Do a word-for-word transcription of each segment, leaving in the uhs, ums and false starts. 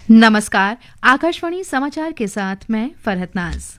नमस्कार, आकाशवाणी समाचार के साथ मैं फरहत नाज।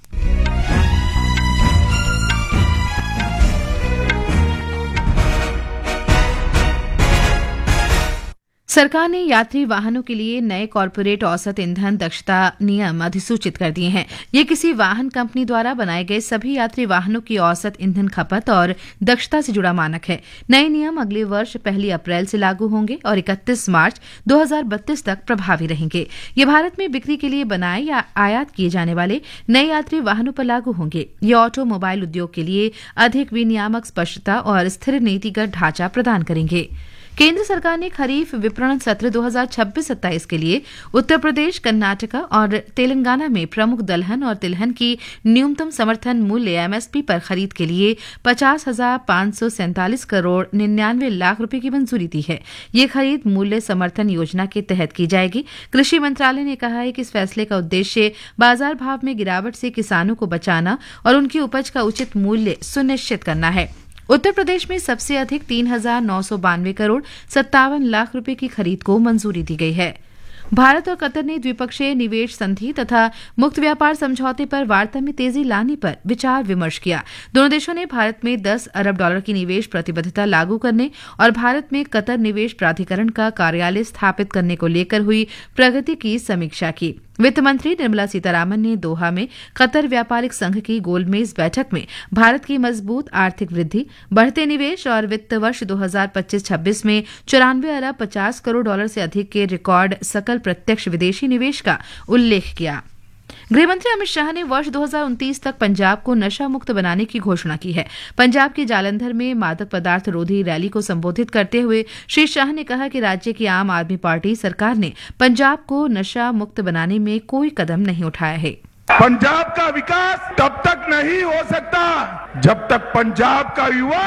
सरकार ने यात्री वाहनों के लिए नए कॉर्पोरेट औसत ईंधन दक्षता नियम अधिसूचित कर दिए हैं। ये किसी वाहन कंपनी द्वारा बनाए गए सभी यात्री वाहनों की औसत ईंधन खपत और दक्षता से जुड़ा मानक है। नए नियम अगले वर्ष पहली अप्रैल से लागू होंगे और इकतीस मार्च दो हज़ार बत्तीस तक प्रभावी रहेंगे। ये भारत में बिक्री के लिए बनाए या आयात किए जाने वाले नए यात्री वाहनों पर लागू होंगे। ये ऑटोमोबाइल उद्योग के लिए अधिक विनियामक स्पष्टता और स्थिर नीतिगत ढांचा प्रदान करेंगे। केंद्र सरकार ने खरीफ विपणन सत्र दो हज़ार छब्बीस सत्ताईस के लिए उत्तर प्रदेश, कर्नाटक और तेलंगाना में प्रमुख दलहन और तिलहन की न्यूनतम समर्थन मूल्य एमएसपी पर खरीद के लिए पचास हजार पांच सौ सैंतालीस करोड़ निन्यानवे लाख रुपए की मंजूरी दी है। ये खरीद मूल्य समर्थन योजना के तहत की जाएगी। कृषि मंत्रालय ने कहा है कि इस फैसले का उद्देश्य बाजार भाव में गिरावट से किसानों को बचाना और उनकी उपज का उचित मूल्य सुनिश्चित करना है। उत्तर प्रदेश में सबसे अधिक तीन हजार नौ सौ बानवे करोड़ सत्तावन लाख रुपए की खरीद को मंजूरी दी गई है। भारत और कतर ने द्विपक्षीय निवेश संधि तथा मुक्त व्यापार समझौते पर वार्ता में तेजी लाने पर विचार विमर्श किया। दोनों देशों ने भारत में दस अरब डॉलर की निवेश प्रतिबद्धता लागू करने और भारत में कतर निवेश प्राधिकरण का कार्यालय स्थापित करने को लेकर हुई प्रगति की समीक्षा की। वित्त मंत्री निर्मला सीतारामन ने दोहा में कतर व्यापारिक संघ की गोलमेज बैठक में भारत की मजबूत आर्थिक वृद्धि, बढ़ते निवेश और वित्त वर्ष दो हज़ार पच्चीस छब्बीस में चौरानवे अरब पचास करोड़ डॉलर से अधिक के रिकॉर्ड सकल प्रत्यक्ष विदेशी निवेश का उल्लेख किया। गृहमंत्री अमित शाह ने वर्ष दो हज़ार उनतीस तक पंजाब को नशा मुक्त बनाने की घोषणा की है। पंजाब के जालंधर में मादक पदार्थ रोधी रैली को संबोधित करते हुए श्री शाह ने कहा कि राज्य की आम आदमी पार्टी सरकार ने पंजाब को नशा मुक्त बनाने में कोई कदम नहीं उठाया है। पंजाब का विकास तब तक नहीं हो सकता जब तक पंजाब का युवा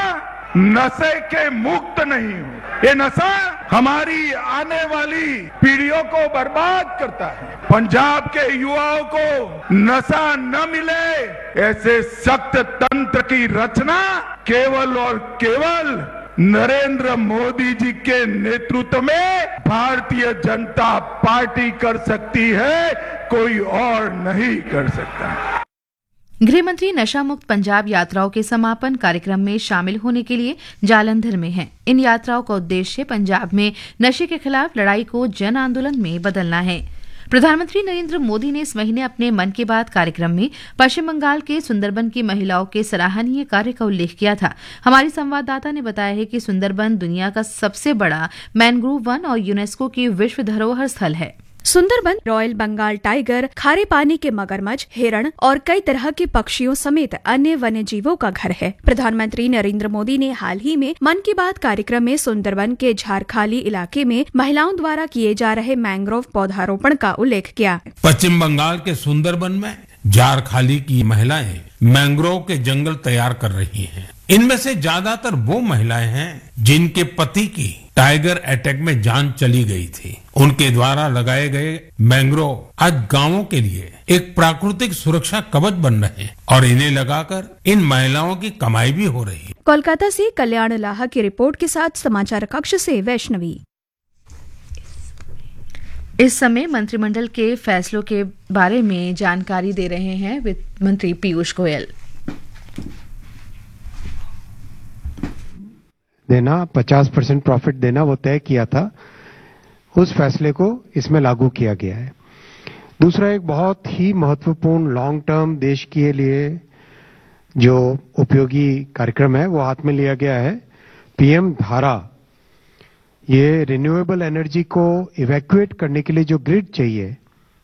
नशे के मुक्त नहीं हो। ये नशा हमारी आने वाली पीढ़ियों को बर्बाद करता है। पंजाब के युवाओं को नशा न मिले, ऐसे सख्त तंत्र की रचना केवल और केवल नरेंद्र मोदी जी के नेतृत्व में भारतीय जनता पार्टी कर सकती है, कोई और नहीं कर सकता। गृहमंत्री नशा मुक्त पंजाब यात्राओं के समापन कार्यक्रम में शामिल होने के लिए जालंधर में हैं। इन यात्राओं का उद्देश्य पंजाब में नशे के खिलाफ लड़ाई को जन आंदोलन में बदलना है। प्रधानमंत्री नरेंद्र मोदी ने इस महीने अपने मन की बात कार्यक्रम में पश्चिम बंगाल के सुंदरबन की महिलाओं के सराहनीय कार्य का उल्लेख किया था। हमारी संवाददाता ने बताया है कि सुंदरबन दुनिया का सबसे बड़ा मैंग्रोव वन और यूनेस्को की विश्व धरोहर स्थल है। सुंदरबन रॉयल बंगाल टाइगर, खारे पानी के मगरमच्छ, हिरण और कई तरह के पक्षियों समेत अन्य वन्य जीवों का घर है। प्रधानमंत्री नरेंद्र मोदी ने हाल ही में मन की बात कार्यक्रम में सुंदरबन के झारखाली इलाके में महिलाओं द्वारा किए जा रहे मैंग्रोव पौधारोपण का उल्लेख किया। पश्चिम बंगाल के सुंदरबन में झारखाली की महिलाएं मैंग्रोव के जंगल तैयार कर रही हैं। इनमें से ज्यादातर वो महिलाएं हैं जिनके पति की टाइगर अटैक में जान चली गई थी। उनके द्वारा लगाए गए मैंग्रोव आज गांवों के लिए एक प्राकृतिक सुरक्षा कवच बन रहे हैं और इन्हें लगाकर इन महिलाओं की कमाई भी हो रही है। कोलकाता से कल्याण लाहा की रिपोर्ट के साथ समाचार कक्ष से वैष्णवी। इस समय मंत्रिमंडल के फैसलों के बारे में जानकारी दे रहे हैं वित्त मंत्री पीयूष गोयल। देना पचास परसेंट प्रॉफिट देना वो तय किया था, उस फैसले को इसमें लागू किया गया है। दूसरा एक बहुत ही महत्वपूर्ण लॉन्ग टर्म देश के लिए जो उपयोगी कार्यक्रम है वो हाथ में लिया गया है, पीएम धारा। ये रिन्यूएबल एनर्जी को इवैक्यूएट करने के लिए जो ग्रिड चाहिए